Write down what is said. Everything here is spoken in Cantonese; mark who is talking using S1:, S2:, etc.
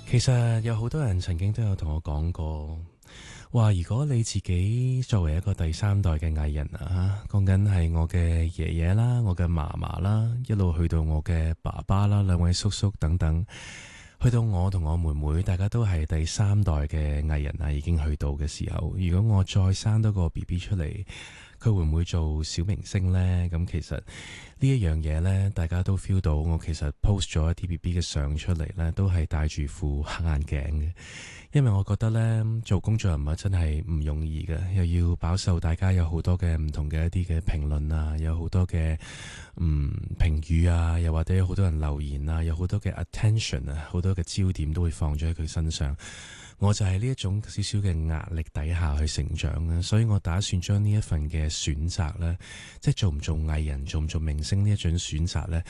S1: 其實有好多人曾經都有同我講過，話如果你自己作為一個第三代嘅藝人啊，講緊係我嘅爺爺啦、我嘅嫲嫲啦，一路去到我嘅爸爸啦、兩位叔叔等等，去到我同我妹妹，大家都係第三代嘅藝人啊，已經去到嘅時候，如果我再生多個 BB 出嚟，佢會唔會做小明星呢？咁其實呢一樣嘢呢，大家都 feel 到我其實 post 咗一啲 BB 嘅相出嚟呢，都係戴住副黑眼鏡嘅，因為我覺得呢，做公眾人物真係唔容易嘅，又要飽受大家有好多嘅唔同嘅一啲嘅評論啊，有好多嘅評語啊，又或者有好多人留言啊，有好多嘅 attention 啊，好多嘅焦點都會放咗喺佢身上。我就係呢一種少少嘅壓力底下去成長啦，所以我打算將呢一份嘅選擇呢，即係做唔做藝人、做唔做明星呢一種選擇呢，